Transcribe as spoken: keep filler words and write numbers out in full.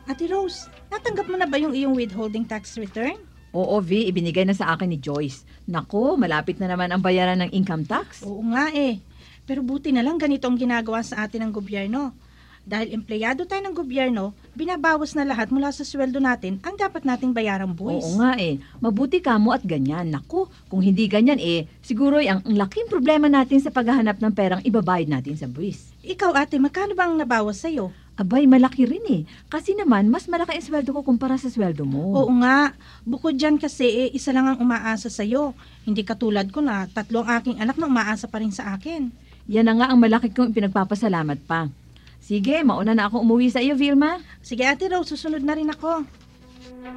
Ate Rose, natanggap mo na ba yung iyong withholding tax return? Oo, V, ibinigay na sa akin ni Joyce. Naku, malapit na naman ang bayaran ng income tax. Oo nga eh. Pero buti na lang ganito ang ginagawa sa atin ng gobyerno. Dahil empleyado tayo ng gobyerno, binabawas na lahat mula sa sweldo natin ang dapat nating bayarang buwis. Oo nga eh. Mabuti ka mo at ganyan. Naku, kung hindi ganyan eh, siguro ang, ang laking problema natin sa paghahanap ng perang ibabayad natin sa buwis. Ikaw ate, magkano ba ang nabawas sa'yo? Abay, malaki rin eh. Kasi naman, mas malaki ang sweldo ko kumpara sa sweldo mo. Oo nga. Bukod dyan kasi eh, isa lang ang umaasa sa'yo. Hindi katulad ko na tatlong aking anak na umaasa pa rin sa akin. Yan na nga ang malaki kong pinagpapasalamat pa. Sige, mauna na ako umuwi sa iyo, Vilma. Sige ate Rose, susunod na rin ako.